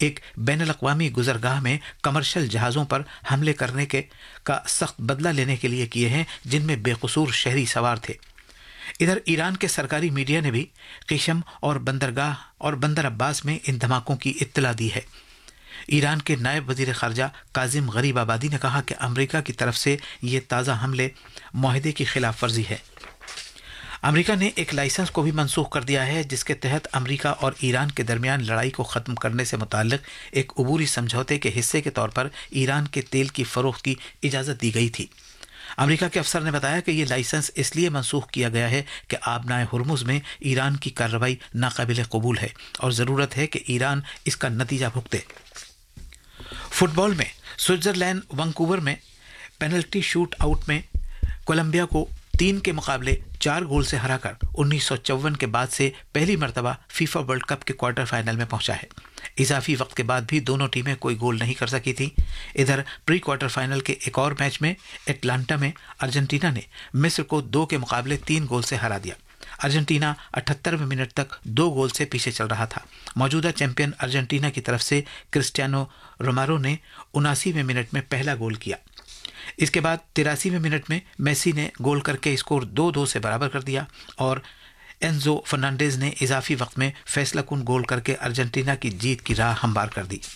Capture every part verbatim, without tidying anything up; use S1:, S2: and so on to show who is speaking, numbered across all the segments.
S1: एक बैनुल-अक़वामी गुज़रगाह में कमर्शियल जहाज़ों पर हमले करने के का सख्त बदला लेने के लिए किए हैं, जिनमें बेकसूर शहरी सवार थे। इधर ईरान के सरकारी मीडिया ने भी क़िशम और बंदरगाह और बंदर अब्बास में इन धमाकों की इत्तला दी है। ईरान के नायब वज़ीर ख़ारजा काज़िम ग़रीबाबादी ने कहा कि अमेरिका की तरफ से ये ताज़ा हमले मुआहदे की खिलाफ वर्जी है। अमेरिका ने एक लाइसेंस को भी मनसूख कर दिया है, जिसके तहत अमेरिका और ईरान के दरमियान लड़ाई को ख़त्म करने से मुताल्लिक़ एक अबूरी समझौते के हिस्से के तौर पर ईरान के तेल की फ़रोख्त की इजाज़त दी गई थी। अमेरिका के अफसर ने बताया कि यह लाइसेंस इसलिए मनसूख किया गया है कि आबनाए हुर्मुज़ में ईरान की कार्रवाई नाकाबिल कबूल है और ज़रूरत है कि ईरान इसका नतीजा भुगते। फुटबॉल में स्विट्ज़रलैंड वैंकूवर में पेनल्टी शूट आउट में कोलंबिया को तीन के मुकाबले चार गोल से हराकर उन्नीस सौ चौवन के बाद से पहली मरतबा फीफा वर्ल्ड कप के क्वार्टर फाइनल में पहुंचा है। इजाफी वक्त के बाद भी दोनों टीमें कोई गोल नहीं कर सकी थी। इधर प्री क्वार्टर फाइनल के एक और मैच में एटलांटा में अर्जेंटीना ने मिस्र को दो के मुकाबले तीन गोल से हरा दिया। अर्जेंटीना अठहत्तरवें मिनट तक दो गोल से पीछे चल रहा था। मौजूदा चैंपियन अर्जेंटीना की तरफ से क्रिस्टियानो रोमेरो ने उनासीवें मिनट में पहला गोल किया। इसके बाद तिरासीवें मिनट में मेसी ने गोल करके स्कोर दो दो से बराबर कर दिया और एंजो फर्नांडेज ने इजाफी वक्त में फैसलाकुन गोल करके अर्जेंटीना की जीत की राह हमवार कर दी।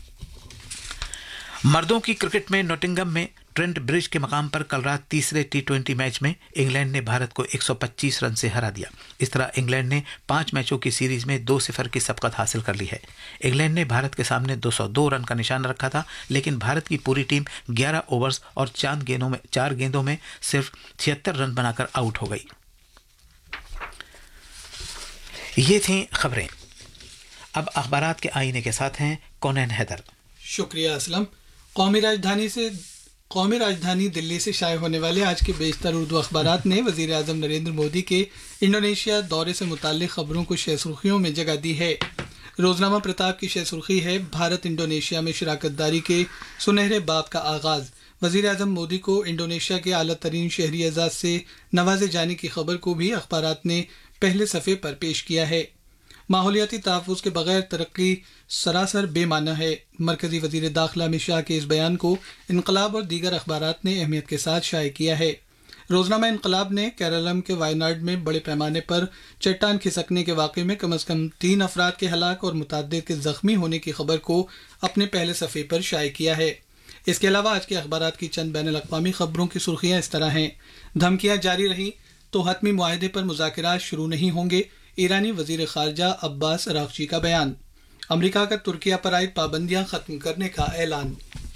S1: मर्दों की क्रिकेट में नॉटिंघम में ट्रेंट ब्रिज के मकाम पर कल रात तीसरे टी ट्वेंटी मैच में इंग्लैंड ने भारत को एक सौ पच्चीस रन से हरा दिया। इस तरह इंग्लैंड ने पांच मैचों की सीरीज में दो सिफर की सबकत हासिल कर ली है। इंग्लैंड ने भारत के सामने दो सौ दो रन का निशान रखा था, लेकिन भारत की पूरी टीम ग्यारह ओवर्स और चार गेंदों में चार गेंदों में सिर्फ छिहत्तर रन बनाकर आउट हो गई। ये थी खबरें। अब अखबारात के आईने के साथ हैं कौनैन हैदर।
S2: शुक्रिया असलम। कौमी राजधानी से कौमी राजधानी दिल्ली से शाये होने वाले आज के बेशतर उर्दू अखबारात ने वज़ीर आज़म नरेंद्र मोदी के इंडोनेशिया दौरे से मुताल्लिक़ खबरों को शह सुर्खियों में जगह दी है। रोजनामा प्रताप की शह सुर्खी है, भारत इंडोनेशिया में शराकतदारी के सुनहरे बाब का आगाज। वज़ीर आज़म मोदी को इंडोनेशिया के आला तरीन शहरी एजाज से नवाजे जाने की खबर को भी अखबारात ने पहले सफ़े पर पेश किया है। माहौलियाती तहफ़्फ़ुज़ के बगैर तरक्की सरासर बेमाना है। मरकजी वज़ीर दाखिला अमित शाह के इस बयान को इनकलाब और दीगर अखबारात ने अहमियत के साथ शाये किया है। रोजनामा इनकलाब ने केरलम के वायनाड में बड़े पैमाने पर चट्टान खिसकने के वाक़े में कम अज़ कम तीन अफराद के हलाक और मुतअद्दिद के ज़ख्मी होने की खबर को अपने पहले सफ़े पर शाये किया है। इसके अलावा आज के अखबारात की चंद बैनुल-अक़वामी खबरों की सुर्खियाँ इस तरह हैं। धमकियाँ जारी रही तो हतमी मुआहदे पर मुज़ाकरात शुरू नहीं होंगे, ईरानी वज़ीर ख़ारजा अब्बास अराग़ची का बयान। अमेरिका का तुर्किया पर आयद पाबंदियां खत्म करने का ऐलान।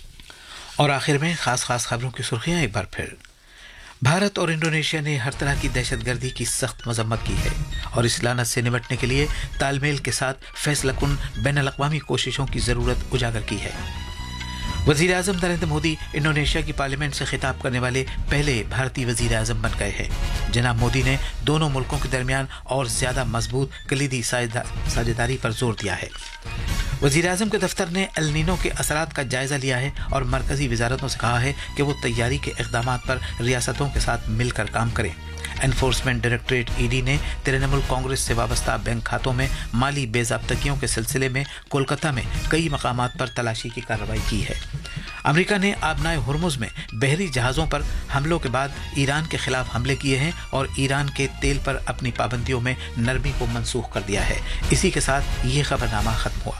S1: और आखिर में खास खास खबरों की सुर्खियां एक बार फिर। भारत और इंडोनेशिया ने हर तरह की दहशतगर्दी की सख्त मजम्मत की है और इस लानत से निपटने के लिए तालमेल के साथ फैसलाकुन बैनुल-अक़वामी कोशिशों की ज़रूरत उजागर की है। वज़ीर आज़म नरेंद्र मोदी इंडोनेशिया की पार्लियामेंट से खिताब करने वाले पहले भारतीय वज़ीर आज़म बन गए हैं। जनाब मोदी ने दोनों मुल्कों के दरमियान और ज़्यादा मजबूत कलीदी साझेदारी पर जोर दिया है। वज़ीर आज़म के दफ्तर ने एल नीनो के असरात का जायज़ा लिया है और मरकज़ी वज़ारतों से कहा है कि वो तैयारी के इक़दामात पर रियासतों के साथ मिलकर काम करें। एनफोर्समेंट डायरेक्टरेट ईडी ने तृणमूल कांग्रेस से वाबस्ता बैंक खातों में माली बेज़ाब्तगियों के सिलसिले में कोलकाता में कई मकामात पर तलाशी की कार्रवाई की है। अमेरिका ने आबनाए हुर्मुज़ में बहरी जहाज़ों पर हमलों के बाद ईरान के खिलाफ हमले किए हैं और ईरान के तेल पर अपनी पाबंदियों में नरमी को मनसूख कर दिया है। इसी के साथ ये खबरनामा खत्म हुआ।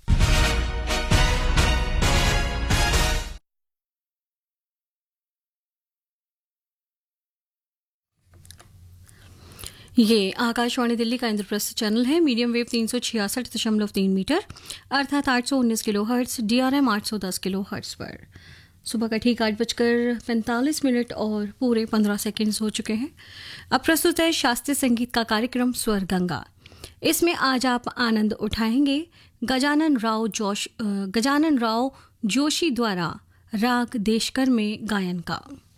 S3: ये आकाशवाणी दिल्ली का इंद्रप्रस्थ चैनल है। मीडियम वेव तीन सौ छियासठ दशमलव तीन मीटर अर्थात आठ सौ उन्नीस kilo hertz, D R M आठ सौ दस किलो हर्ट्स पर सुबह का ठीक आठ बजकर पैंतालीस मिनट और पूरे पंद्रह सेकंड्स हो चुके हैं। अब प्रस्तुत है शास्त्रीय संगीत का कार्यक्रम स्वर गंगा। इसमें आज आप आनंद उठाएंगे गजानन राव जोश गजानन राव जोशी द्वारा राग देशकर में गायन का।